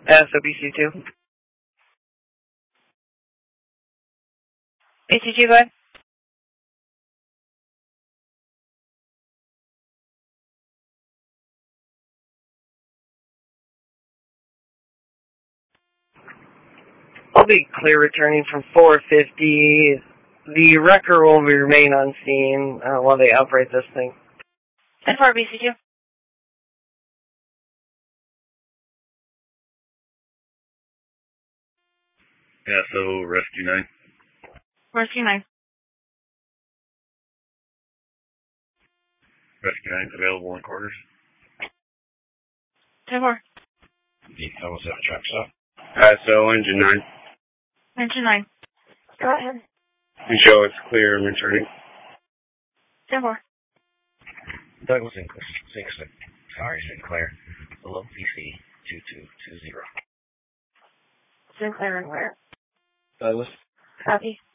SOBC2. ATG, go ahead. I'll be clear returning from 450. The wrecker will remain on scene while they operate this thing. 10-4, BC2. Yeah, so Rescue 9. Rescue 9. Rescue 9 available in quarters. 10-4. That was a track stop. So Engine 9. Engine 9. Go ahead. You show it's clear and returning. 10-4. Douglas Sinclair, below PC 2220. Sinclair and where? Douglas. Copy.